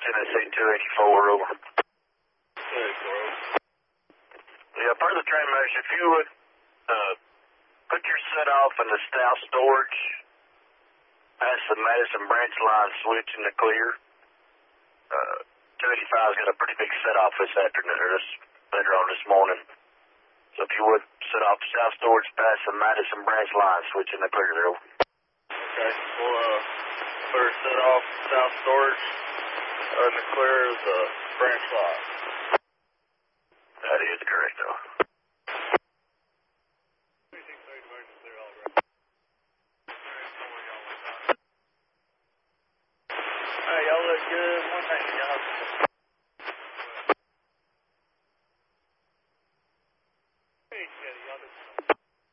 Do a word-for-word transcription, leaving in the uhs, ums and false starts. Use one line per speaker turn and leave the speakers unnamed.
Tennessee two eighty-four, over.
two eighty-four, over.
Yeah, per the train measure, if you would uh, put your set off in the south storage past the Madison branch line switch in the clear. Uh, two eighty-five's got a pretty big set off this afternoon, or this, later on this morning. So if you would set off the south storage past the Madison branch line switch in the clear there.
Okay, we'll uh, clear set off south storage uh, in the clear of the branch line.
That is correct, though.